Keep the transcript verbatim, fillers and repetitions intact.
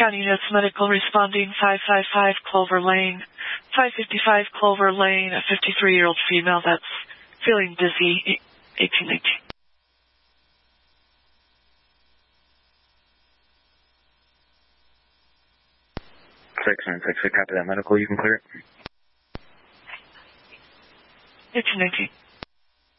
County units medical responding five five five Clover Lane, five fifty-five Clover Lane, a fifty-three-year-old female that's feeling dizzy, eighteen nineteen. six nine six, we copy that medical, you can clear it. eighteen nineteen.